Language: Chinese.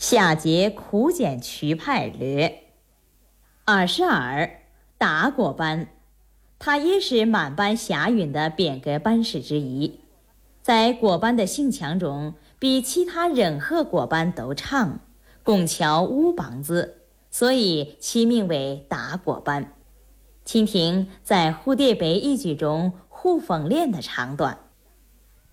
下节苦简渠派略。22达国班，它也是满班霞允的变革班史之一，在果班的性强中，比其他任何果班都长，共敲5梆子，所以其名为达果班。请听在蝴蝶杯一句中胡凤莲的唱段。